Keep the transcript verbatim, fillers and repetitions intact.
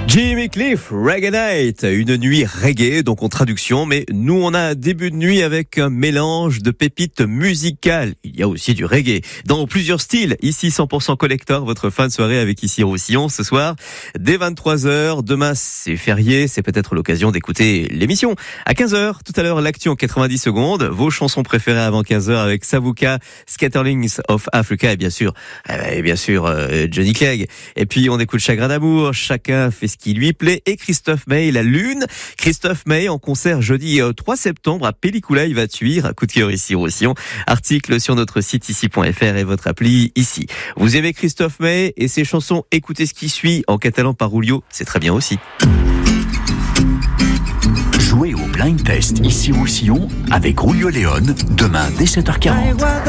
Jimmy Cliff, Reggae Night, une nuit reggae, donc en traduction, mais nous on a un début de nuit avec un mélange de pépites musicales. Il y a aussi du reggae, dans plusieurs styles. Ici cent pour cent Collector, votre fin de soirée avec Ici Roussillon ce soir, dès vingt-trois heures. Demain c'est férié, c'est peut-être l'occasion d'écouter l'émission. À quinze heures, tout à l'heure, l'actu en quatre-vingt-dix secondes, vos chansons préférées avant quinze heures avec Savuka, Scatterlings of Africa et bien sûr, et bien sûr euh, Johnny Clegg. Et puis on écoute Chagrin d'amour, chacun fait ce qui lui plaît, et Christophe Maé, La Lune. Christophe Maé en concert jeudi trois septembre à Pellicula, il va tuer. Coup de cœur ici Roussillon. Article sur notre site ici point f r et votre appli ici. Vous aimez Christophe Maé et ses chansons, écoutez ce qui suit en catalan par Rulio, c'est très bien aussi. Jouez au Blind Test ici Roussillon avec Rulio Léon demain dès sept heures quarante.